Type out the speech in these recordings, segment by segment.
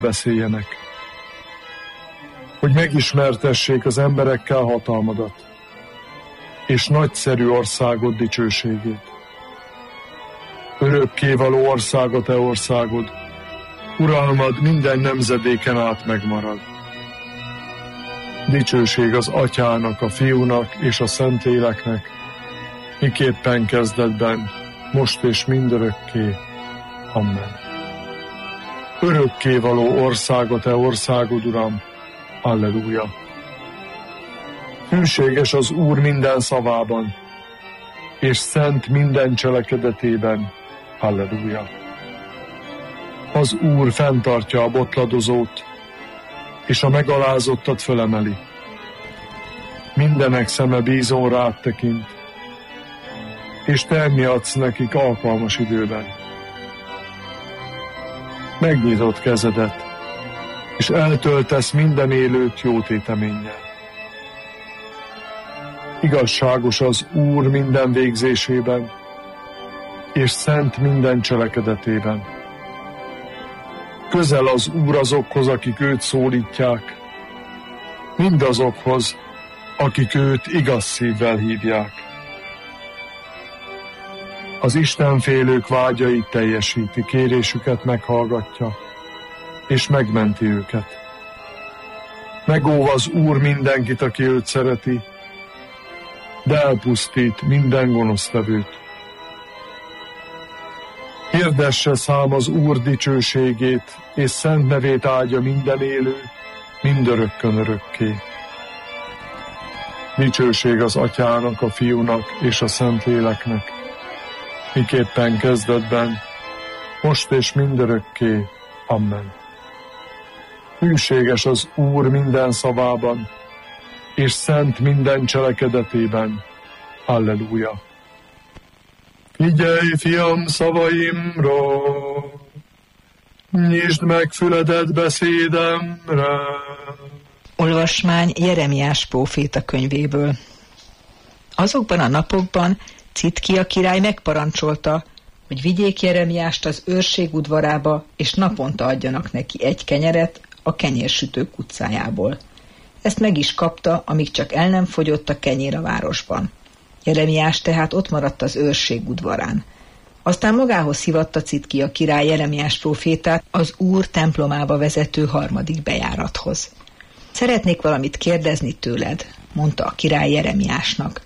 beszéljenek, hogy megismertessék az emberekkel hatalmadat, és nagyszerű országod dicsőségét. Örökkévaló ország a te országod, uralmad minden nemzedéken át megmarad. Dicsőség az Atyának, a Fiúnak és a Szentléleknek, miképpen kezdetben, most és mindörökké. Amen. Örökkévaló ország a te országod, Uram. Alleluja. Hűséges az Úr minden szavában, és szent minden cselekedetében. Halleluja. Az Úr fenntartja a botladozót, és a megalázottat fölemeli. Mindenek szeme bízon rád tekint, és te adsz nekik alkalmas időben. Megnyitod kezedet, és eltöltesz minden élőt jó téteménnyel. Igazságos az Úr minden végzésében, és szent minden cselekedetében. Közel az Úr azokhoz, akik őt szólítják, mindazokhoz, akik őt igaz szívvel hívják. Az istenfélők vágyait teljesíti, kérésüket meghallgatja, és megmenti őket. Megóv az Úr mindenkit, aki őt szereti, de elpusztít minden gonosztevőt. Hirdesse szám az Úr dicsőségét, és szent nevét áldja minden élő, mindörökkön örökké. Dicsőség az Atyának, a Fiúnak és a Szentléleknek, miképpen kezdetben, most és mindörökké. Amen. Hűséges az Úr minden szavában, és szent minden cselekedetében. Halleluja. Figyelj, fiam, szavaimra, nyisd meg füledet beszédemre. Olvasmány Jeremiás próféta könyvéből. Azokban a napokban Citkija király megparancsolta, hogy vigyék Jeremiást az őrség udvarába, és naponta adjanak neki egy kenyeret a kenyérsütők utcájából. Ezt meg is kapta, amíg csak el nem fogyott a kenyér a városban. Jeremiás tehát ott maradt az őrség udvarán. Aztán magához hívatta Citkija király Jeremiás prófétát az Úr templomába vezető 3. bejárathoz. Szeretnék valamit kérdezni tőled, mondta a király Jeremiásnak.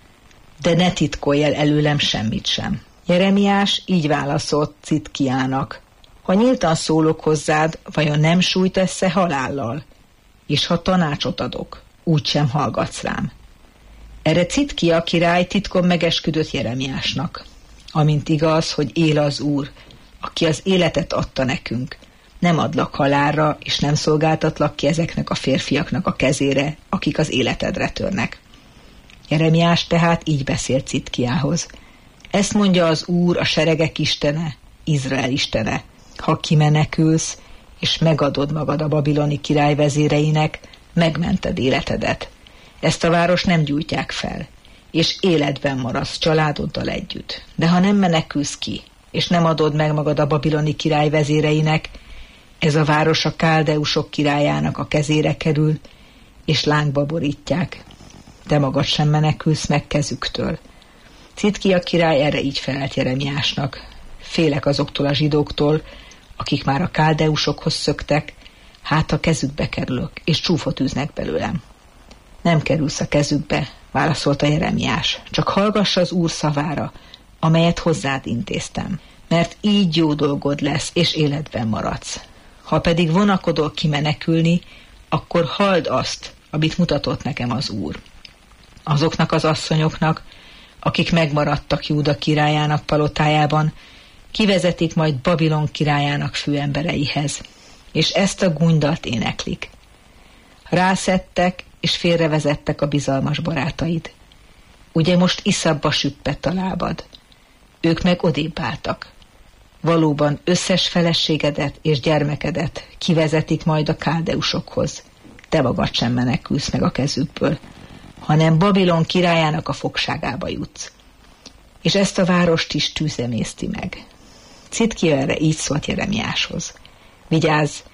De ne titkolj el előlem semmit sem. Jeremiás így válaszolt Citkijának. Ha nyíltan szólok hozzád, vajon nem sújtasz-e halállal? És ha tanácsot adok, úgysem hallgatsz rám. Erre Citkija király titkon megesküdött Jeremiásnak. Amint igaz, hogy él az Úr, aki az életet adta nekünk, nem adlak halálra, és nem szolgáltatlak ki ezeknek a férfiaknak a kezére, akik az életedre törnek. Jeremiás tehát így beszélt Citkijához. Ezt mondja az Úr, a seregek istene, Izrael istene. Ha kimenekülsz, és megadod magad a babiloni király vezéreinek, megmented életedet. Ezt a város nem gyújtják fel, és életben maradsz családoddal együtt. De ha nem menekülsz ki, és nem adod meg magad a babiloni király vezéreinek, ez a város a káldeusok királyának a kezére kerül, és lángba borítják. De magad sem menekülsz meg kezüktől. Citkija király erre így felelt Jeremiásnak. Félek azoktól a zsidóktól, akik már a káldeusokhoz szöktek, hát a kezükbe kerülök, és csúfot űznek belőlem. Nem kerülsz a kezükbe, válaszolta Jeremiás, csak hallgass az Úr szavára, amelyet hozzád intéztem, mert így jó dolgod lesz, és életben maradsz. Ha pedig vonakodol kimenekülni, akkor halld azt, amit mutatott nekem az Úr. Azoknak az asszonyoknak, akik megmaradtak Júda királyának palotájában, kivezetik majd Babilon királyának főembereihez, és ezt a gúnydalt éneklik. Rászettek, és félrevezettek a bizalmas barátaid. Ugye most iszabba süppett a lábad. Ők meg odébb álltak. Valóban összes feleségedet és gyermekedet kivezetik majd a káldeusokhoz. Te magad sem menekülsz meg a kezükből, hanem Babilon királyának a fogságába jutsz. És ezt a várost is tűz emészti meg. Citkija erre így szólt Jeremiáshoz. Vigyázz,